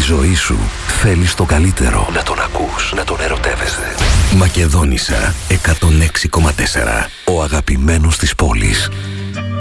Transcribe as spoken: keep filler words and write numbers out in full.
ζωή σου θέλεις το καλύτερο. Να τον ακούς, να τον ερωτεύεσαι. Μακεδόνισσα εκατόν έξι κόμμα τέσσερα. Ο αγαπημένος της πόλης.